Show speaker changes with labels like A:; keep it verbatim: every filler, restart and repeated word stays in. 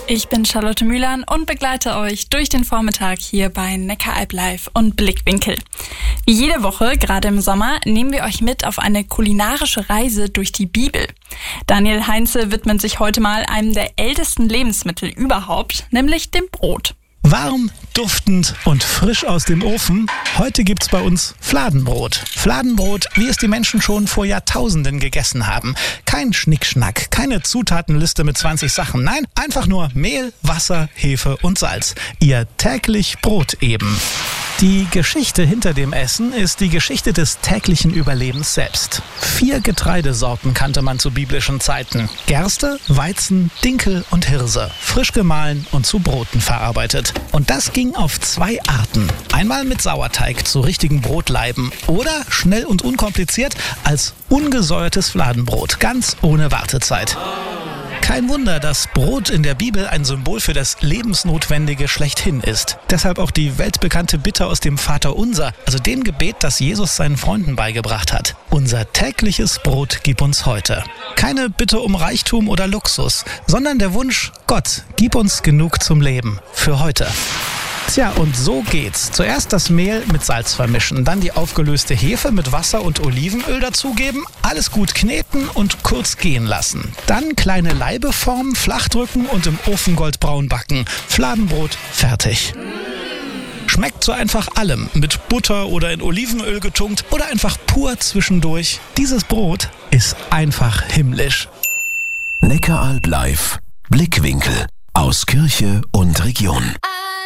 A: Ich bin Charlotte Mühlern und begleite euch durch den Vormittag hier bei Neckaralb Live und Blickwinkel. Wie jede Woche, gerade im Sommer, nehmen wir euch mit auf eine kulinarische Reise durch die Bibel. Daniel Heinze widmet sich heute mal einem der ältesten Lebensmittel überhaupt, nämlich dem Brot.
B: Warm, duftend und frisch aus dem Ofen. Heute gibt's bei uns Fladenbrot. Fladenbrot, wie es die Menschen schon vor Jahrtausenden gegessen haben. Kein Schnickschnack, keine Zutatenliste mit zwanzig Sachen. Nein, einfach nur Mehl, Wasser, Hefe und Salz. Ihr täglich Brot eben. Die Geschichte hinter dem Essen ist die Geschichte des täglichen Überlebens selbst. Vier Getreidesorten kannte man zu biblischen Zeiten. Gerste, Weizen, Dinkel und Hirse. Frisch gemahlen und zu Broten verarbeitet. Und das ging auf zwei Arten. Einmal mit Sauerteig zu richtigen Brotleiben oder schnell und unkompliziert als ungesäuertes Fladenbrot, ganz ohne Wartezeit. Kein Wunder, dass Brot in der Bibel ein Symbol für das Lebensnotwendige schlechthin ist. Deshalb auch die weltbekannte Bitte aus dem Vaterunser, also dem Gebet, das Jesus seinen Freunden beigebracht hat. Unser tägliches Brot gib uns heute. Keine Bitte um Reichtum oder Luxus, sondern der Wunsch, Gott, gib uns genug zum Leben für heute. Tja, und so geht's. Zuerst das Mehl mit Salz vermischen, dann die aufgelöste Hefe mit Wasser und Olivenöl dazugeben, alles gut kneten und kurz gehen lassen. Dann kleine Laibe formen, flach drücken und im Ofen goldbraun backen. Fladenbrot fertig. Schmeckt so einfach allem, mit Butter oder in Olivenöl getunkt oder einfach pur zwischendurch. Dieses Brot ist einfach himmlisch.
C: Neckaralb Live, Blickwinkel aus Kirche und Region.